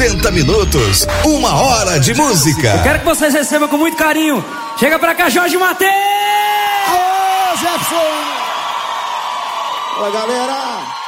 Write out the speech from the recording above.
60 minutos, 1 hora de música. Eu quero que vocês recebam com muito carinho. Chega pra cá, Jorge Mateus! Ô, Jefferson! Oi, galera!